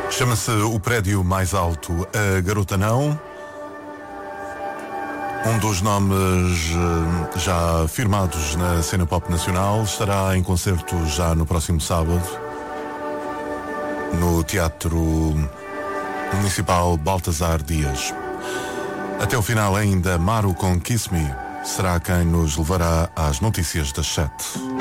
Chama-se O Prédio Mais Alto, a Garota Não. Um dos nomes já firmados na cena pop nacional. Estará em concerto já no próximo sábado no Teatro Municipal Baltasar Dias. Até o final ainda, Maru com Kiss Me será quem nos levará às notícias das 7.